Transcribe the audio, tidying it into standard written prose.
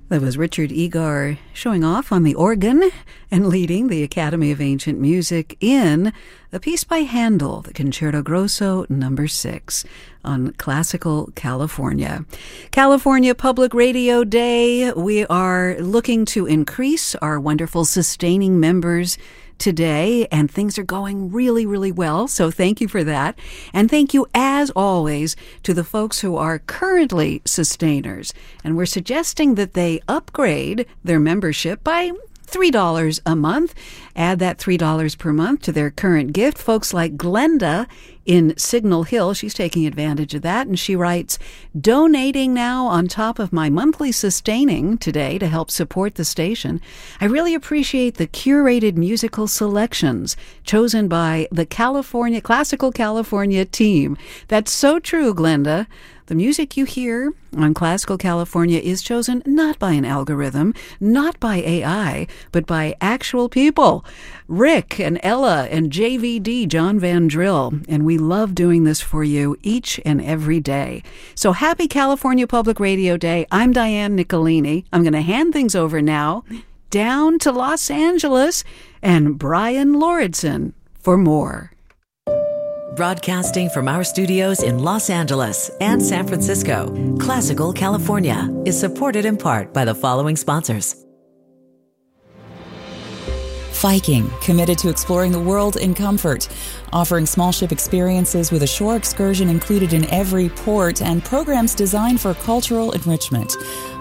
That was Richard Egar showing off on the organ and leading the Academy of Ancient Music in a piece by Handel, the Concerto Grosso No. 6 on Classical California. California Public Radio Day. We are looking to increase our wonderful sustaining members today, and things are going really, really well. So thank you for that. And thank you, as always, to the folks who are currently sustainers. And we're suggesting that they upgrade their membership by $3 a month. Add that $3 per month to their current gift. Folks like Glenda in Signal Hill, she's taking advantage of that, and she writes, donating now on top of my monthly sustaining today to help support the station. I really appreciate the curated musical selections chosen by the Classical California team. That's so true, Glenda. The music you hear on Classical California is chosen not by an algorithm, not by AI, but by actual people. Rick and Ella and JVD, John Van Drill. And we love doing this for you each and every day. So happy California Public Radio Day. I'm Diane Nicolini. I'm going to hand things over now down to Los Angeles and Brian Lauritsen for more. Broadcasting from our studios in Los Angeles and San Francisco, Classical California is supported in part by the following sponsors. Viking, committed to exploring the world in comfort, offering small ship experiences with a shore excursion included in every port and programs designed for cultural enrichment.